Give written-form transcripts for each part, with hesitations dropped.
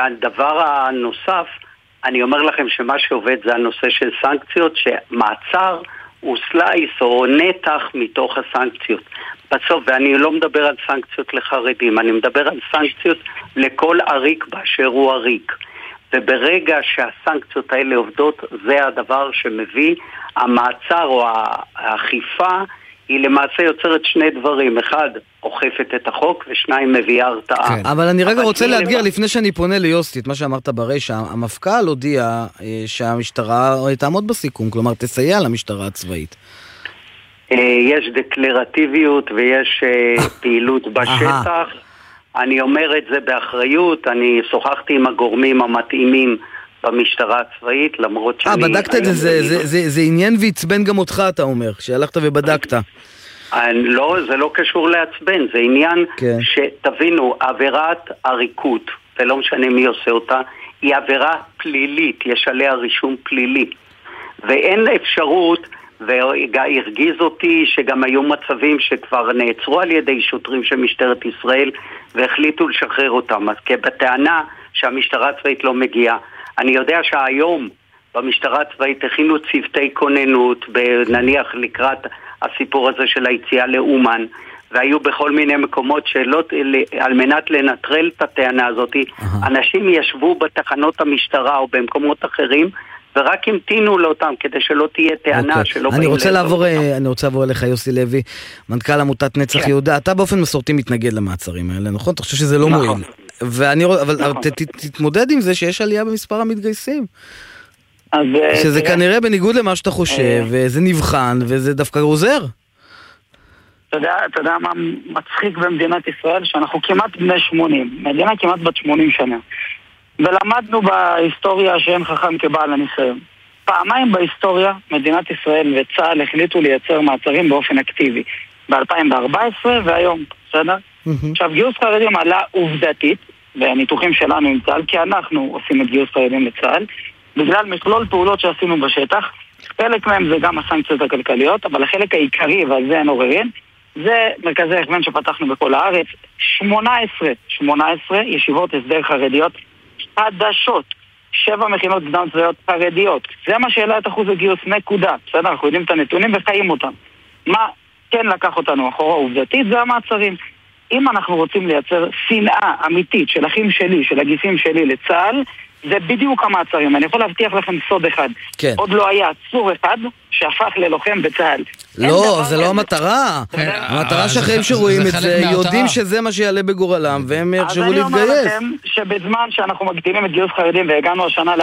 והדבר הנוסף, אני אומר לכם שמה שעובד זה הנושא של סנקציות, שמעצר הוא סלייס או נתח מתוך הסנקציות. בסוף, ואני לא מדבר על סנקציות לחרדים, אני מדבר על סנקציות לכל עריק באשר הוא עריק. וברגע שהסנקציות האלה עובדות, זה הדבר שמביא המעצר או האכיפה, היא למעשה יוצרת שני דברים. אחד, אוכפת את החוק, ושניים, מביאה הרתעה. כן. אבל אני רגע רוצה להדגיר, לפני שאני פונה ליוסי, את מה שאמרת ברשע, המפכ"ל הודיע שהמשטרה תעמוד בסיכום, כלומר תסייע למשטרה הצבאית. יש דקלרטיביות ויש פעילות בשטח. אני אומר את זה באחריות, אני שוחחתי עם הגורמים המתאימים במשטרה הצבאית, למרות שאני... בדקת את זה, זה עניין ועצבן גם אותך, אתה אומר, שהלכת ובדקת. לא, זה לא קשור לעצבן, זה עניין שתבינו, עבירת עריקות, ולא משנה מי עושה אותה, היא עבירה פלילית, יש עליה רישום פלילי. ואין אפשרות, והרגיז אותי שגם היו מצבים שכבר נעצרו על ידי שוטרים של משטרת ישראל, והחליטו לשחרר אותם. אז בטענה שהמשטרה הצבאית לא מגיעה. אני יודע שהיום במשטרה הצבאית הכינו צוותי כוננות, נניח לקראת הסיפור הזה של היציאה לאומן, והיו בכל מיני מקומות שלא, על מנת לנטרל את הטענה הזאת, אנשים ישבו בתחנות המשטרה או במקומות אחרים, ורק המתינו לאותם כדי שלא תהיה טענה שלא באים. אני רוצה לעבור אליך יוסי לוי, מנכ"ל עמותת נצח יהודה. אתה באופן מסורתי מתנגד למעצרים האלה, נכון? אתה חושב שזה לא מועיל. אבל תתמודד עם זה שיש עלייה במספר המתגייסים. שזה כנראה בניגוד למה שאתה חושב, וזה נבחן, וזה דווקא עוזר. אתה יודע מה מצחיק במדינת ישראל? שאנחנו כמעט בני 80, מדינה כמעט בת 80 שנה. ולמדנו בהיסטוריה שאין חכם כבעל הניסיון. פעמיים בהיסטוריה מדינת ישראל וצה"ל החליטו לייצר מעצרים באופן אקטיבי. ב-2014 והיום, בסדר? עכשיו, גיוס חרדים עלה עובדתית, בניתוחים שלנו עם צה"ל, כי אנחנו עושים את גיוס חרדים לצה"ל, בגלל מכלול פעולות שעשינו בשטח. חלק מהם זה גם הסנקציות הכלכליות, אבל החלק העיקרי, ועל זה אין עוררין, זה מרכזי הכוון שפתחנו בכל הארץ. 18 ישיבות הסדר חרדיות חדשות, 7 מכינות קדם צבאיות חרדיות. זה מה שאלה את אחוז הגיוס, נקודה. בסדר, אנחנו יודעים את הנתונים וחיים אותם. מה כן לקח אותנו אחורה עובדתית? זה המעצרים. אם אנחנו רוצים לייצר שנאה אמיתית של אחים שלי, של הגיסים שלי לצה"ל, זה בדיוק המעצרים. אני יכול להבטיח לכם סוד אחד. כן. עוד לא היה עצור אחד שהפך ללוחם בצה"ל. לא, זה לא המטרה. המטרה שאחרים שרואים את זה, יודעים שזה מה שיעלה בגורלם, והם יחשבו להתגייס. אז אני אומר לכם שבזמן שאנחנו מגדילים את גיוס חרדים, והגענו השנה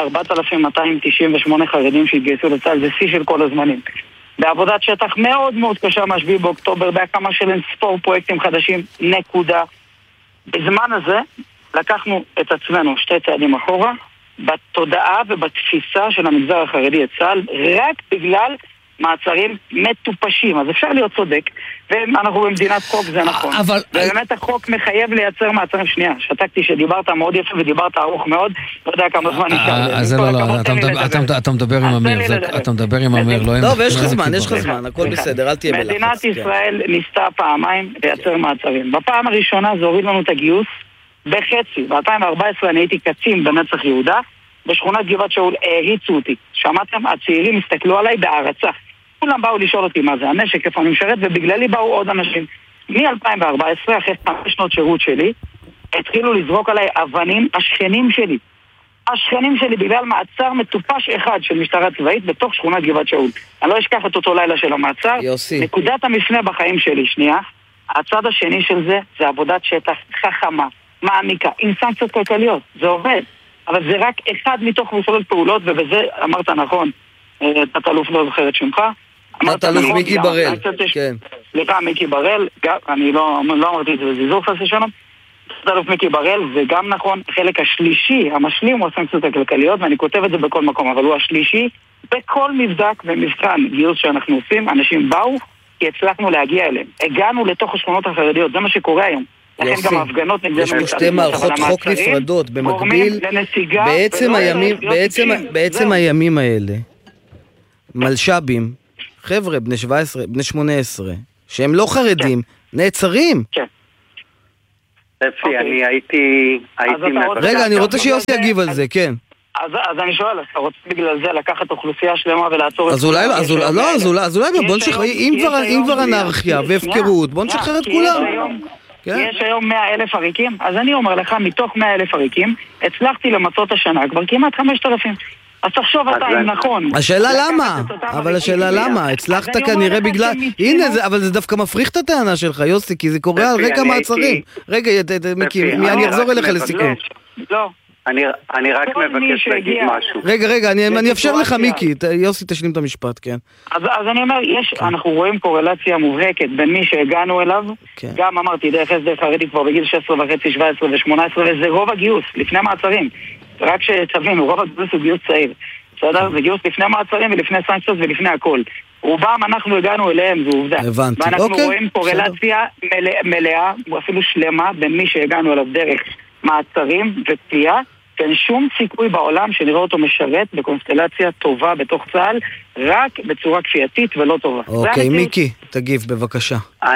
ל-4,298 חרדים שהתגייסו לצה"ל, זה שיא של כל הזמנים. בעבודת שטח מאוד מאוד קשה מה-7 באוקטובר, בהקמה של ספור פרויקטים חדשים, נקודה. בזמן הזה לקחנו את עצמנו 2 צעדים אחורה, בתודעה ובתפיסה של המגזר החרדי את צה"ל, רק בגלל מעצרים מטופשים. אז אפשר להיות צודק, ואנחנו במדינת חוק, זה נכון. ובאמת החוק מחייב לייצר מעצרים. שנייה, שתקתי שדיברת מאוד יפה ודיברת ארוך מאוד, לא יודע כמה זמן נשאר. אז זה לא, אתה מדבר עם אמיר, אתה מדבר עם אמיר, לא עם... טוב, יש לך זמן, הכל בסדר, אל תהיה בלחץ. מדינת ישראל ניסתה פעמיים לייצר מעצרים. בפעם הראשונה זה הוריד לנו את הגיוס בחצי. ב-2014 אני הייתי קצין בנצח יהודה, בשכונת גבעת שאול הריצו אותי. שמעתם? הצעירים הסתכלו עליי בהערצה. כולם באו לשאול אותי מה זה הנשק, איפה אני משרת, ובגללי באו עוד אנשים. מ-2014, אחרי 5 שנות שירות שלי, התחילו לזרוק עליי אבנים השכנים שלי. השכנים שלי בגלל מעצר מטופש אחד של משטרה צבאית בתוך שכונת גבעת שאול. אני לא אשכח את אותו לילה של המעצר. יוסי. נקודת המפנה בחיים שלי, שנייה, הצד השני של זה, זה עבודת שטח חכמה, מעמיקה, עם סנקציות כלכליות. זה עובד. אבל זה רק אחד מתוך מכלול פעולות, ובזה אמרת נכון, תת-אלוף לא זוכר את שמך. תת-אלוף מיקי בראל. כן. סליחה, מיקי בראל, אני לא אמרתי את זה בזיזור חס ושלום. תת-אלוף מיקי בראל, זה גם נכון, החלק השלישי, המשלים הוא הסנקציות הכלכליות, ואני כותב את זה בכל מקום, אבל הוא השלישי, בכל מבדק ומבחן גיוס שאנחנו עושים, אנשים באו, כי הצלחנו להגיע אליהם. הגענו לתוך השכונות החרדיות, זה מה שקורה היום. לכן גם ההפגנות נגדנו... יש פה 2 מערכות חוק נפרדות, במקביל, בעצם הימים האלה, מלשבים, חבר'ה בני 17, בני 18, שהם לא חרדים, נעצרים. כן. אפי, אני הייתי... רגע, אני רוצה שיוסי יגיב על זה, כן. אז אני שואל, אתה רוצה בגלל זה לקחת אוכלוסייה שלמה ולעצור את... אז אולי בוא נשחרר, אם כבר אנרכיה והפקרות, בוא נשחרר את כולם. יש היום 100,000 עריקים, אז אני אומר לך, מתוך 100,000 עריקים, הצלחתי למצות השנה כבר כמעט 5,000. אז תחשוב אתה אם נכון. השאלה למה? אבל השאלה למה? הצלחת כנראה בגלל... הנה, אבל זה דווקא מפריך את הטענה שלך, יוסי, כי זה קורה על רקע מעצרים. רגע, מיקי, אני אחזור אליך לסיכום. לא. אני רק מבקש להגיד משהו. רגע, אני אפשר לך מיקי, יוסי תשלים את המשפט, כן. אז אני אומר, אנחנו רואים קורלציה מובהקת בין מי שהגענו אליו, גם אמרתי, דרך הסדר חרדי כבר בגיל 16 וחצי, 17 ו-18, וזה רוב הגיוס, לפני מעצרים. רק שתבינו, רוב הגיוס הוא גיוס צעיר. בסדר? זה גיוס לפני מעצרים ולפני סנקציות ולפני הכל. רובם אנחנו הגענו אליהם, זו עובדה. הבנתי, ואנחנו רואים קורלציה מלאה, אפילו שלמה, בין מי שהגענו אליו דרך מעצרים ופתיעה, אין שום סיכוי בעולם שנראה אותו משרת בקונסטלציה טובה בתוך צה"ל, רק בצורה כפייתית ולא טובה. אוקיי, מיקי, תגיב בבקשה.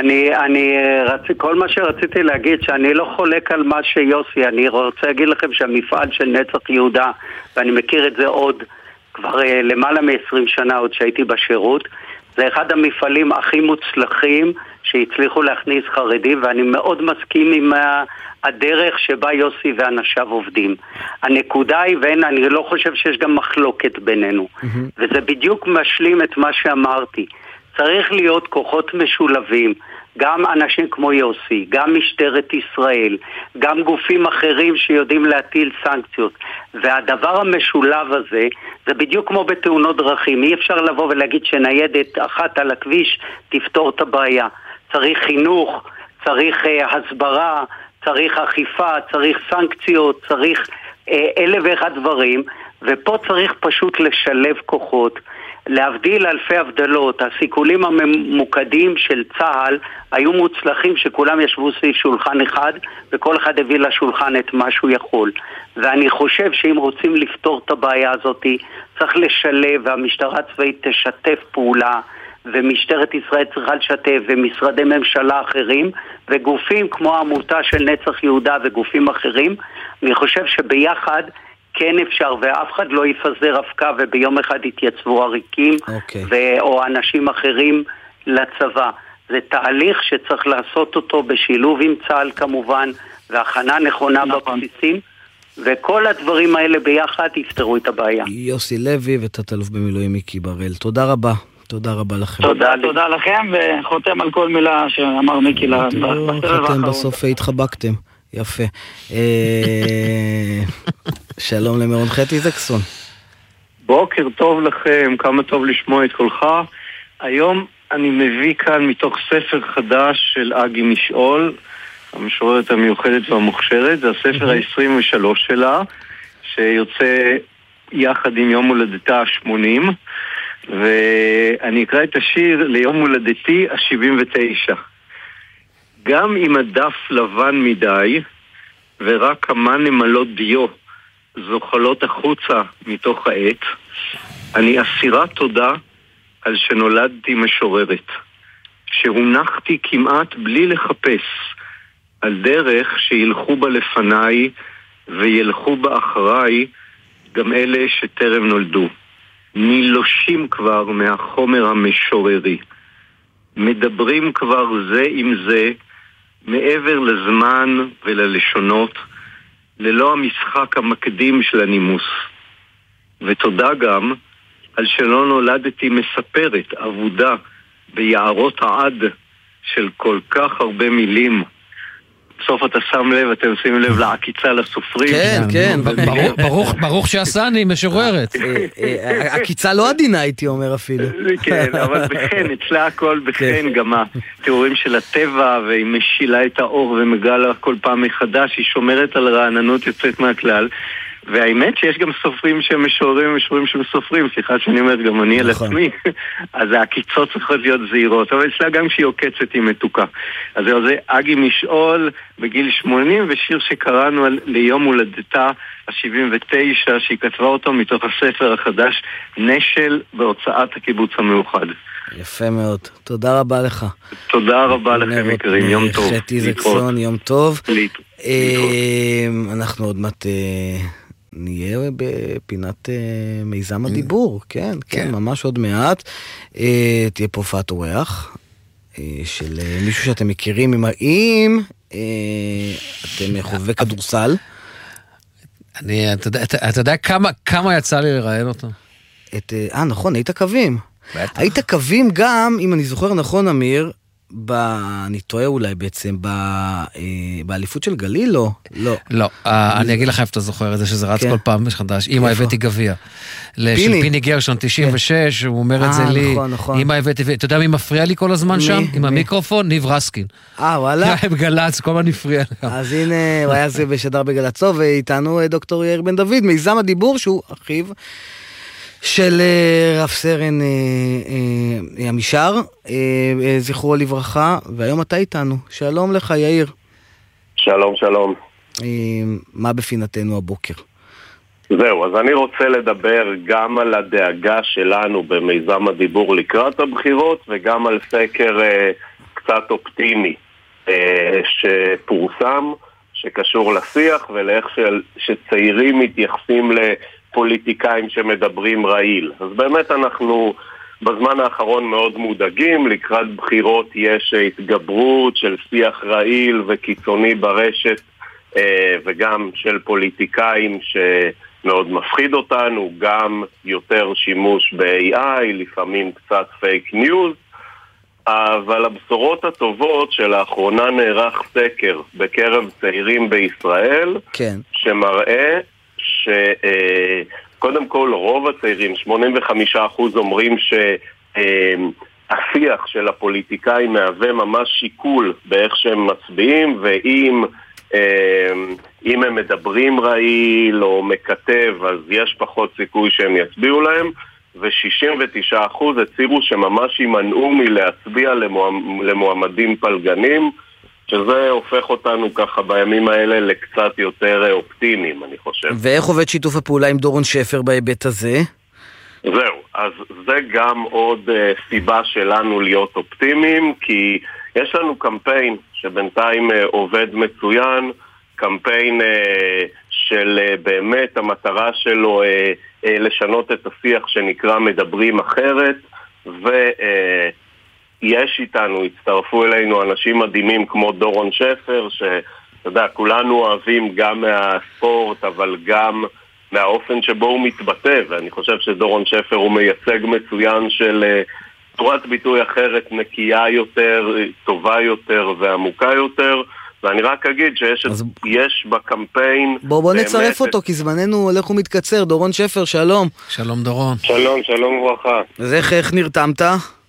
כל מה שרציתי להגיד, שאני לא חולק על מה שיוסי, אני רוצה להגיד לכם שהמפעל של נצח יהודה, ואני מכיר את זה עוד כבר למעלה מ-20 שנה עוד שהייתי בשירות, זה אחד המפעלים הכי מוצלחים שהצליחו להכניס חרדים, ואני מאוד מסכים עם הדרך שבה יוסי ואנשיו עובדים. הנקודה היא, ואני לא חושב שיש גם מחלוקת בינינו, וזה בדיוק משלים את מה שאמרתי. צריך להיות כוחות משולבים, גם אנשים כמו יוסי, גם משטרת ישראל, גם גופים אחרים שיודעים להטיל סנקציות. והדבר המשולב הזה, זה בדיוק כמו בתאונות דרכים. אי אפשר לבוא ולהגיד שניידת אחת על הכביש תפתור את הבעיה. צריך חינוך, צריך הסברה, צריך אכיפה, צריך סנקציות, צריך אלף ואחד דברים, ופה צריך פשוט לשלב כוחות, להבדיל אלפי הבדלות. הסיכולים הממוקדים של צה"ל היו מוצלחים שכולם ישבו סביב שולחן אחד, וכל אחד הביא לשולחן את מה שהוא יכול. ואני חושב שאם רוצים לפתור את הבעיה הזאת, צריך לשלב, והמשטרה הצבאית תשתף פעולה, ומשטרת ישראל צריכה לשתף, ומשרדי ממשלה אחרים, וגופים כמו העמותה של נצח יהודה וגופים אחרים. אני חושב שביחד כן אפשר, ואף אחד לא יפזר אבקה וביום אחד יתייצבו עריקים או אנשים אחרים לצבא. זה תהליך שצריך לעשות אותו בשילוב עם צה"ל כמובן, והכנה נכונה בבסיסים, וכל הדברים האלה ביחד יפתרו את הבעיה. יוסי לוי ותת-אלוף במילואים מיקי בראל, תודה רבה. תודה רבה לכם. תודה לכם, וחותם על כל מילה שאמר מיקי בסבב האחרון. חותם, בסוף התחבקתם. יפה. שלום למרון חטי זקסון. בוקר טוב לכם, כמה טוב לשמוע את קולך. היום אני מביא כאן מתוך ספר חדש של אגי משעול, המשוררת המיוחדת והמוכשרת, זה הספר ה-23 שלה, שיוצא יחד עם יום הולדתה ה-80, ואני אקרא את השיר ליום הולדתי ה-79. גם אם הדף לבן מדי ורק כמה נמלות דיו זוחלות החוצה מתוך העט, אני אסירת תודה על שנולדתי משוררת, שהונחתי כמעט בלי לחפש על דרך שילכו בה לפניי וילכו בה אחריי גם אלה שטרם נולדו, נילושים כבר מהחומר המשוררי, מדברים כבר זה עם זה מעבר לזמן וללשונות, ללא המשחק המקדים של הנימוס. ותודה גם על שלא נולדתי מספרת עבודה ביערות העד של כל כך הרבה מילים. בסוף אתה שם לב, אתם שמים לב לעקיצה לסופרים. כן, כן. ברוך שעשני משוררת. עקיצה לא עדינה הייתי אומר אפילו. כן, אבל בכן, אצלה הכל בכן, גם התיאורים של הטבע, והיא משילה את האור ומגלה כל פעם מחדש, היא שומרת על רעננות יוצאת מהכלל. והאמת שיש גם סופרים שהם משוררים ומשוררים שהם סופרים, סליחה שאני אומר גם אני על עצמי, אז העקיצות צריכות להיות זהירות, אבל אצלה גם כשהיא עוקצת היא מתוקה. אז זה אגי משעול בגיל 80, ושיר שקראנו ליום הולדתה ה-79, שהיא כתבה אותו מתוך הספר החדש נשל בהוצאת הקיבוץ המאוחד. יפה מאוד, תודה רבה לך. תודה רבה לכם יקרים, יום טוב. חטי זקסון, יום טוב. אנחנו עוד מעט נהיה בפינת מיזם הדיבור, כן, ממש עוד מעט. תהיה פה הופעת אורח של מישהו שאתם מכירים, אם אתם חובבי כדורסל. אתה יודע כמה יצא לי לראיין אותו? נכון, היית קווים. היית קווים גם, אם אני זוכר נכון, אמיר, אני טועה אולי בעצם, באליפות של גליל, לא? לא, אני אגיד לך איפה אתה זוכר את זה, שזה רץ כל פעם מחדש. אמא הבאתי גביע. של פיני גרשון, 96, הוא אומר את זה לי. אמא הבאתי, אתה יודע מי מפריע לי כל הזמן שם? עם המיקרופון, ניב רסקין. וואלה? בגלץ, כל מה נפריע. אז הנה, הוא היה זה בשדר בגלצו, ואיתנו דוקטור יאיר בן דוד, מיזם הדיבור, שהוא אחיו של רב סרן עמישר, זכרו לברכה, והיום אתה איתנו. שלום לך, יאיר. שלום, שלום. מה בפינתנו הבוקר? זהו, אז אני רוצה לדבר גם על הדאגה שלנו במיזם הדיבור לקראת הבחירות, וגם על סקר קצת אופטימי שפורסם, שקשור לשיח ולאיך שצעירים מתייחסים פוליטיקאים שמדברים רעיל. אז באמת אנחנו בזמן האחרון מאוד מודאגים, לקראת בחירות יש התגברות של שיח רעיל וקיצוני ברשת, וגם של פוליטיקאים שמאוד מפחיד אותנו, גם יותר שימוש ב-AI, לפעמים קצת פייק ניוז, אבל הבשורות הטובות שלאחרונה נערך סקר בקרב צעירים בישראל, כן. שמראה שקודם כל רוב הצעירים, 85% אומרים שהשיח של הפוליטיקאים מהווה ממש שיקול באיך שהם מצביעים, ואם הם מדברים רעיל או מקטב, אז יש פחות סיכוי שהם יצביעו להם, ו69% הצהירו שממש יימנעו מלהצביע למועמדים פלגנים, שזה הופך אותנו ככה בימים האלה לקצת יותר אופטימיים, אני חושב. ואיך עובד שיתוף הפעולה עם דורון שפר בהיבט הזה? זהו, אז זה גם עוד סיבה שלנו להיות אופטימיים, כי יש לנו קמפיין שבינתיים עובד מצוין, קמפיין של באמת המטרה שלו לשנות את השיח שנקרא מדברים אחרת, יש איתנו, הצטרפו אלינו אנשים מדהימים כמו דורון שפר, שאתה יודע, כולנו אוהבים גם מהספורט, אבל גם מהאופן שבו הוא מתבטא, ואני חושב שדורון שפר הוא מייצג מצוין של צורת ביטוי אחרת, נקייה יותר, טובה יותר ועמוקה יותר, ואני רק אגיד שיש בקמפיין... בוא נצרף אותו, כי זמננו הולך ומתקצר. דורון שפר, שלום. שלום דורון. שלום וברכה. אז איך נרתמת?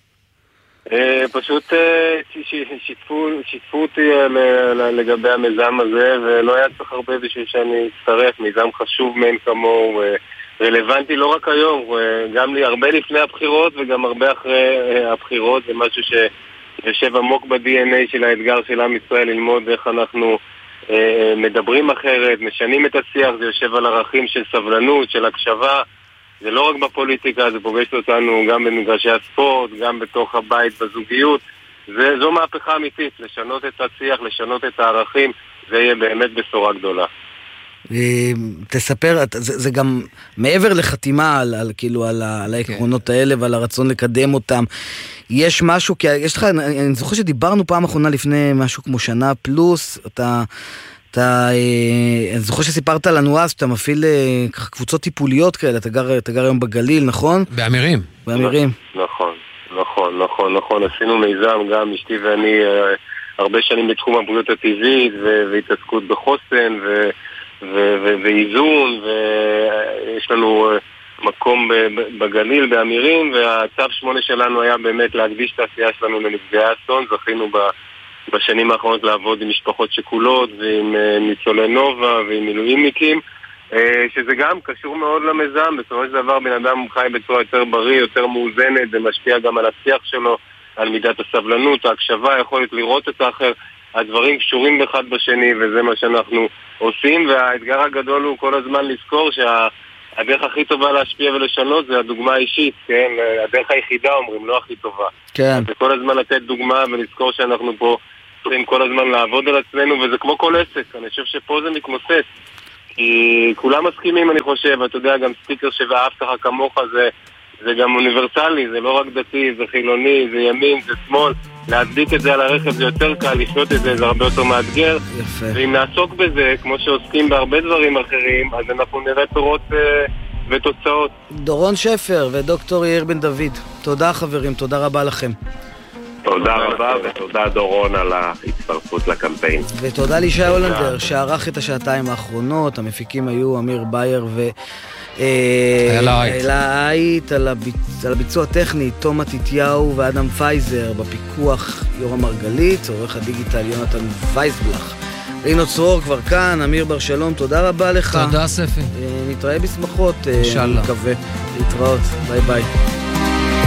פשוט שיתפו אותי לגבי המיזם הזה, ולא היה צריך הרבה בשביל שאני אצטרף. מיזם חשוב מן כמוהו, רלוונטי לא רק היום, גם הרבה לפני הבחירות וגם הרבה אחרי הבחירות. זה משהו שיושב עמוק ב-DNA של האתגר של עם ישראל, ללמוד איך אנחנו מדברים אחרת, משנים את השיח. זה יושב על ערכים של סבלנות, של הקשבה. זה לא רק בפוליטיקה, זה פוגש אותנו גם במגרשי הספורט, גם בתוך הבית, בזוגיות. זו מהפכה אמיתית, לשנות את השיח, לשנות את הערכים, זה יהיה באמת בשורה גדולה. תספר, זה גם מעבר לחתימה על העקרונות האלה ועל הרצון לקדם אותם. יש משהו, כי יש לך, אני זוכר שדיברנו פעם אחרונה לפני משהו כמו שנה פלוס, אני זוכר שסיפרת לנו אז שאתה מפעיל קבוצות טיפוליות כאלה, אתה גר היום בגליל, נכון? באמירים. נכון, עשינו מיזם, גם אשתי ואני הרבה שנים בתחום הבריאות הטבעית והתעסקות בחוסן ואיזון, ויש לנו מקום בגליל, באמירים, והצו 8 שלנו היה באמת להקדיש את העשייה שלנו לנפגעי אסון. זכינו בשנים האחרונות לעבוד עם משפחות שכולות ועם ניצולי נובה ועם מילואימניקים, שזה גם קשור מאוד למיזם. בסופו של דבר בן אדם חי בצורה יותר בריא, יותר מאוזנת, זה משפיע גם על השיח שלו, על מידת הסבלנות, ההקשבה, יכולת לראות את האחר. הדברים קשורים אחד בשני, וזה מה שאנחנו עושים, והאתגר הגדול הוא כל הזמן לזכור שהדרך הכי טובה להשפיע ולשנות זה הדוגמה האישית, כן? הדרך היחידה אומרים, לא הכי טובה. כן. זה כל הזמן לתת דוגמה ולזכור שאנחנו פה צריכים כל הזמן לעבוד על עצמנו, וזה כמו כל עסק, אני חושב שפה זה מתמוסס. כי כולם מסכימים, אני חושב, אתה יודע, גם סטיקר שבאהבת ככה כמוך זה גם אוניברסלי, זה לא רק דתי, זה חילוני, זה ימין, זה שמאל. להדביק את זה על הרכב זה יותר קל, לחיות את זה הרבה יותר מאתגר. יפה. ואם נעסוק בזה, כמו שעוסקים בהרבה דברים אחרים, אז אנחנו נראה פירות ותוצאות. דורון שפר ודוקטור יאיר בן דוד, תודה חברים, תודה רבה לכם. תודה רבה, ותודה דורון על ההצטרפות לקמפיין. ותודה לישי הולנדר שערך את השעתיים האחרונות. המפיקים היו אמיר בייר אלה היית, על הביצוע טכני תומא תתיהו ואדם פייזר, בפיקוח יורם מרגלית, עורך הדיגיטל יונתן וייסבלח. רינו צרור כבר כאן, אמיר בר שלום, תודה רבה לך. תודה ספי. נתראה בשמחות, אינשאללה. מקווה להתראות, ביי ביי.